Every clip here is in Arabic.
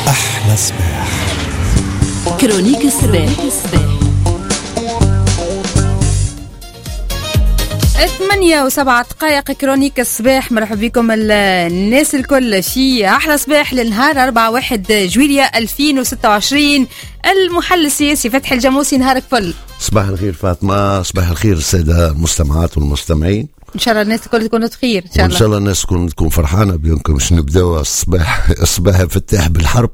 أحلى صباح. كرونيك الصباح. 8:07 كرونيك الصباح. مرحبا بكم الناس الكل. شي أحلى صباح للنهار 4/1 جويلية 2026. المحلل السياسي فتحي الجاموسي، نهارك فل. صباح الخير فاطمة، صباح الخير السادة المستمعات والمستمعين. ان شاء الله الناس الكل تكون بخير. ان شاء الله الناس تكون فرحانه بينكم. باش نبداو الصباح فتاح بالحرب.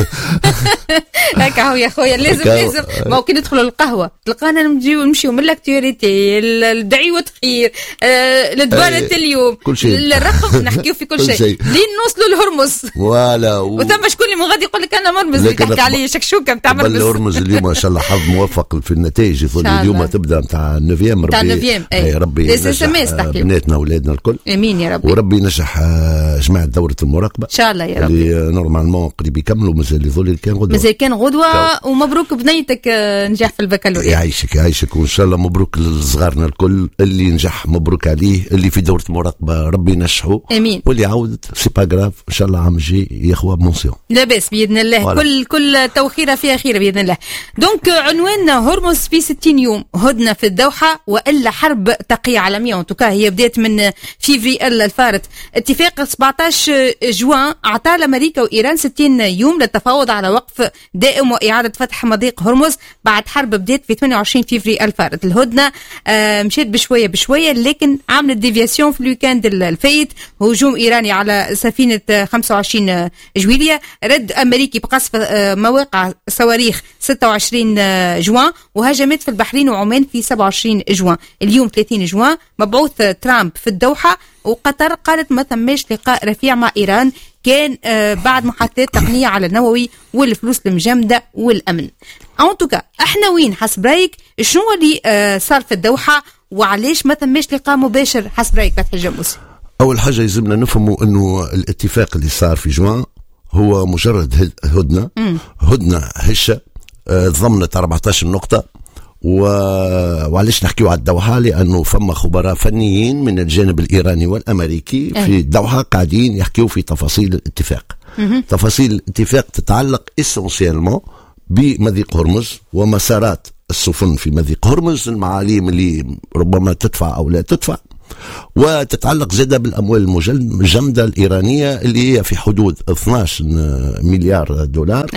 هكا هو يا خويا، لازم ممكن ندخلوا القهوه تلقانا نمشيو من الاكتواليتي، الدعوه خير، الدوالة اليوم، الرقم، نحكيو في كل شيء لين نوصلوا لهرمز. ولا وثم شكون اللي غادي يقول لك انا مرمز اللي تحكي عليه شكشوكه بتاع مرمز. هرمز اليوم ما شاء الله حظ موفق في النتائج. يظل اليوم تبدا نتاع النوفيام. ربي ربي بناتنا واولادنا الكل، امين يا ربي. وربي ينجح جماعه دوره المراقبه ان شاء الله يا ربي. اللي نورمالمون قريب يكملوا، مازال يظل كان غدوه. ومبروك بنيتك نجاح في البكالوريا. يعيشك وان شاء الله مبروك لصغارنا الكل اللي نجح، مبروك عليه اللي في دوره المراقبه، ربي ينجحه امين. واللي عاود سي با غراف ان شاء الله عام الجاي ياخذ بمونسيون لاباس باذن الله. كل توخيره فيها خير باذن الله. دونك عنوان هرمز في 60 يوم، هدنه في الدوحه والا حرب تقيه عالميه. ان توكا هي بدات من فيفري الفارط. اتفاق 17 جوان اعطى لامريكا وايران 60 يوم للتفاوض على وقف دائم واعاده فتح مضيق هرمز بعد حرب بدات في 28 فيفري الفارط. الهدنه مشيت بشويه لكن عملت ديفياسيون في الويكاند الفايت. هجوم ايراني على سفينه 25 جويليه، رد امريكي بقصف مواقع صواريخ 26 جوان، وهجمات في البحرين وعمان في 27 جوان. اليوم 30 جوان مبعوث ترامب في الدوحه، وقطر قالت ما ثماش لقاء رفيع مع إيران، كان بعد محادثات تقنية على النووي والفلوس المجمدة والأمن. أنتوكا احنا وين حسب رايك؟ شنو اللي صار في الدوحة وعليش ما ثماش لقاء مباشر حسب رايك فتحي الجاموسي؟ أول حاجة يلزمنا نفهموا أنه الاتفاق اللي صار في جوان هو مجرد هدنة هشة ضمنت 14 نقطة. وعليش نحكيو على الدوحة؟ لأنه فما خبراء فنيين من الجانب الإيراني والأمريكي في الدوحة قاعدين يحكيو في تفاصيل الاتفاق. تفاصيل الاتفاق تتعلق إسنسيالمون بمضيق هرمز ومسارات السفن في مضيق هرمز، المعاليم اللي ربما تدفع أو لا تدفع، وتتعلق زادة بالأموال المجمدة الإيرانية اللي هي في حدود 12 مليار دولار.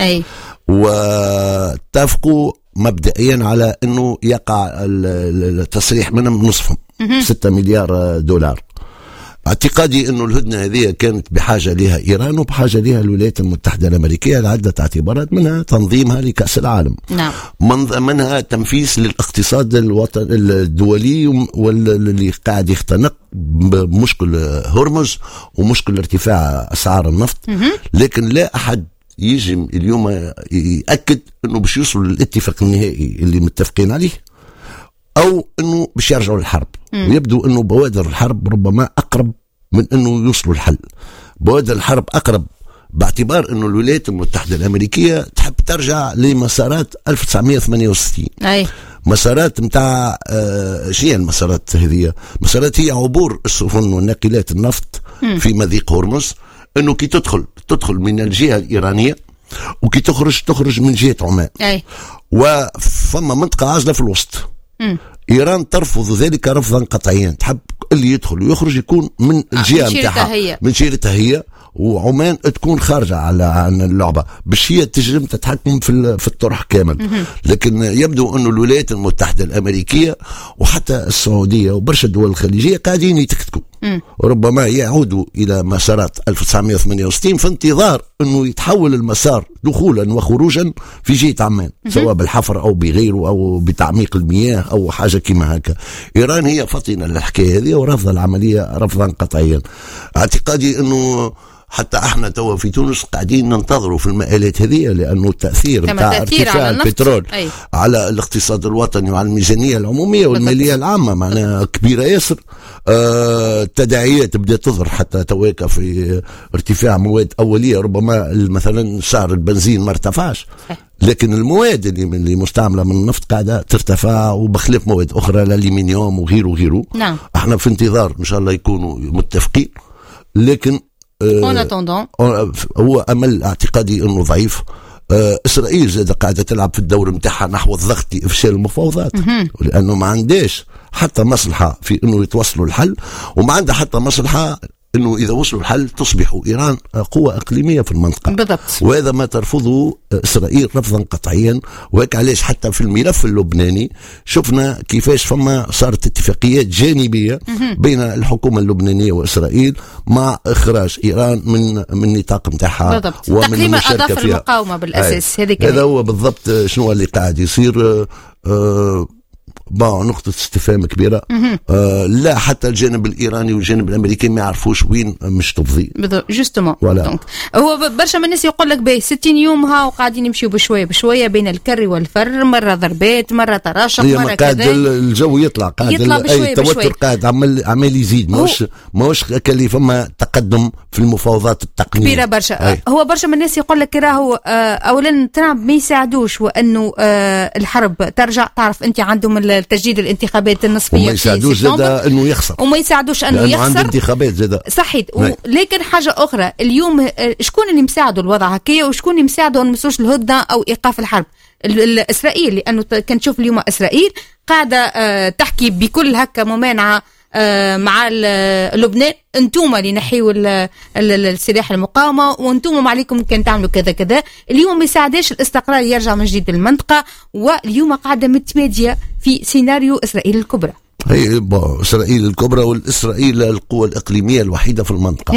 واتفقوا مبدئيا على أنه يقع التصريح منهم نصفهم 6 مليار دولار. اعتقادي أنه الهدنة هذه كانت بحاجة لها إيران وبحاجة لها الولايات المتحدة الأمريكية لعدة اعتبارات، منها تنظيمها لكأس العالم، منها تنفيذ للاقتصاد الدولي واللي قاعد يختنق بمشكل هرمز ومشكل ارتفاع أسعار النفط. لكن لا أحد يجي اليوم يأكد أنه باش يوصلوا للاتفاق النهائي اللي متفقين عليه أو أنه باش يرجعوا للحرب. ويبدو أنه بوادر الحرب ربما أقرب من أنه يوصلوا الحل. بوادر الحرب أقرب باعتبار أنه الولايات المتحدة الأمريكية تحب ترجع لمسارات 1968. مسارات متاع شيء المسارات هذه؟ مسارات هي عبور السفن والناقلات النفط في مضيق هرمز، أنه كي تدخل من الجهة الإيرانية وكي تخرج من جهة عمان. وفما منطقة عازلة في الوسط. إيران ترفض ذلك رفضا قطعيا، تحب اللي يدخل ويخرج يكون من الجهة متاعها، من شيرتها هي، وعمان تكون خارجة عن اللعبة باش هي تجرم تتحكم في الطرح كامل. لكن يبدو أن الولايات المتحدة الأمريكية وحتى السعودية وبرشا الدول الخليجية قاعدين يتكتكوا، وربما يعودوا إلى مسارات 1968 في انتظار أنه يتحول المسار دخولا وخروجا في جهة عمان، سواء بالحفر أو بغيره أو بتعميق المياه أو حاجة كما هكا. إيران هي فطنة للحكاية هذه ورفض العملية رفضا قطعيا. اعتقادي أنه حتى احنا توا في تونس قاعدين ننتظروا في المآلات هذه، لأنه التأثير بتاع ارتفاع البترول على الاقتصاد الوطني وعلى الميزانية العمومية والمالية العامة معناها كبيرة ياسر. التداعيات تبدأ تظهر حتى تواكا في ارتفاع مواد أولية، ربما مثلا سعر البنزين ما ارتفعش، لكن المواد اللي مستعملة من النفط قاعدة ترتفع، وبخلاف مواد أخرى الألمنيوم وغيره. احنا في انتظار إن شاء الله يكونوا متفقين، لكن هو أمل اعتقادي أنه ضعيف. إسرائيل زاد قاعدة تلعب في الدور متاعها نحو الضغط لإفشال المفاوضات، لأنه ما عندهاش حتى مصلحة في أنه يتوصلوا الحل، وما عندها حتى مصلحة أنه إذا وصلوا الحل تصبح إيران قوة إقليمية في المنطقة بالضبط. وهذا ما ترفضه إسرائيل رفضا قطعيا. وهيك علاش حتى في الملف اللبناني شفنا كيفاش فما صارت اتفاقيات جانبية بين الحكومة اللبنانية وإسرائيل مع إخراج إيران من نطاق متاعها ومن المشاركة فيها. المقاومة بالأساس هذا هو بالضبط شنو اللي قاعد يصير. نقطة استفهام كبيرة. لا حتى الجانب الإيراني والجانب الأمريكي ما يعرفوش وين مش تفضي جوستومون. هو برشا من الناس يقول لك باهي 60 يوم ها وقاعدين يمشيوا بشوية بشوية بين الكر والفر، مرة ضربات مرة تراشق مرة قاعد الجو يطلع بشوية التوتر قاعد عمال يزيد. ماهوش كلي فما تقدم في المفاوضات التقنية كبيرة برشا. هو برشا من الناس يقول لك راهو أولا ترامب ما يساعدوش وأنه الحرب ترجع. تعرف أنت عندهم تجديد الانتخابات النصفية وما يساعدوش زادا انه يخسر وما يساعدوش انه يخسر عنده انتخابات زادا صحيح. لكن حاجة اخرى اليوم شكون اللي مساعدوا الوضع هكايا وشكون اللي مساعدوا ان مسوش الهدنة او ايقاف الحرب؟ اسرائيل، لانه كان تشوف اليوم اسرائيل قاعدة تحكي بكل هكا ممانعة مع لبنان، انتم اللي نحيوا السلاح المقاومة وانتم ما عليكم كان تعملوا كذا كذا. اليوم ما يساعدش الاستقرار يرجع من جديد للمنطقة، واليوم قاعدة متمادية في سيناريو إسرائيل الكبرى. هي إسرائيل الكبرى والإسرائيل القوة الإقليمية الوحيدة في المنطقة.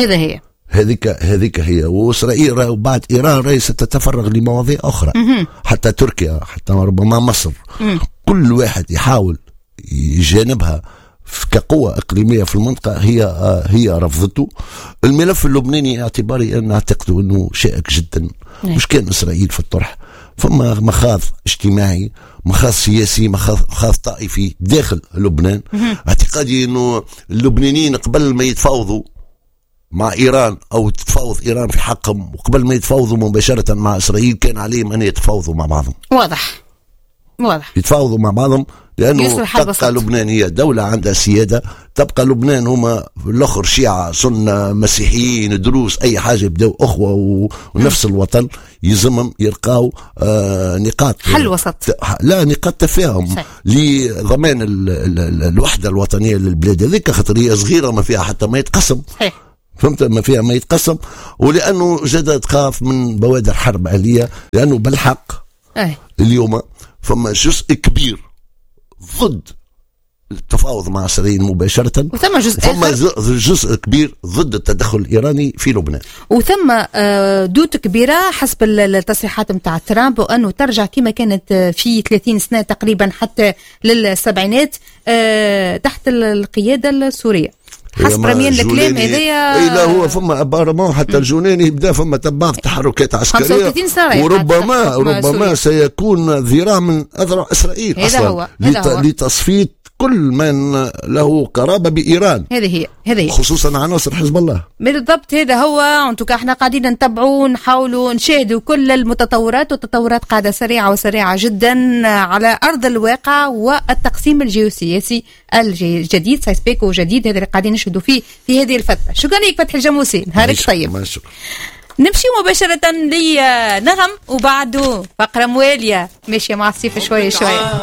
هذيك هي. وإسرائيل بعد إيران راهي ستتفرغ لمواضيع أخرى، حتى تركيا، حتى ربما مصر. كل واحد يحاول يجانبها كقوة إقليمية في المنطقة هي رفضته. الملف اللبناني اعتباري أن أعتقد أنه شائك جدا. مش كان إسرائيل في الطرح، فما مخاض اجتماعي، مخاض سياسي، مخاض طائفي داخل لبنان. اعتقادي أنه اللبنانيين قبل ما يتفاوضوا مع إيران أو تتفاوض إيران في حقهم وقبل ما يتفاوضوا مباشرة مع إسرائيل كان عليهم أن يتفاوضوا مع بعضهم. واضح يتفاوضوا مع بعضهم، لأنه تبقى لبنان هي دولة عندها سيادة. تبقى لبنان هما الأخر شيعة سنة مسيحيين دروس أي حاجة يبدأوا أخوة ونفس الوطن. يزمم يرقاو نقاط حل وسط، نقاط تفاهم لضمان الوحدة الوطنية للبلاد هذيك، خاطر هي صغيرة ما فيها حتى ما يتقسم. فهمت؟ ما فيها ما يتقسم. ولأنه جدا تخاف من بوادر حرب آلية، لأنه بالحق اليوم فما جزء كبير ضد التفاوض مع إسرائيل مباشرة، وثم جزء كبير ضد التدخل الإيراني في لبنان، وثم دوت كبيرة حسب التصريحات متاع ترامب وأنه ترجع كما كانت في 30 سنة تقريبا حتى للسبعينات تحت القيادة السورية حسب رميان الكلام هذايا. لا هو فما ابارمون حتى الجناني يبدا فما تبع تحركات عسكريه، وربما سيكون ذراع من اذرع اسرائيل اصلا لتصفيه كل من له قرابه بايران. هذه هي خصوصا عناصر حزب الله. بالضبط هذا هو. انتم احنا قاعدين نتبعوا نحاولوا نشاهدوا كل المتطورات، والتطورات قاعده سريعه وسريعه جدا على ارض الواقع، والتقسيم الجيوسياسي الجديد سايسبيكو جديد هذا اللي قاعدين نشهدوا فيه في هذه الفتره. شكرا لك فتحي الجاموسي، نهارك طيب. نمشي مباشره لنغم وبعده فقره مواليه ماشيه مع الصيف شويه.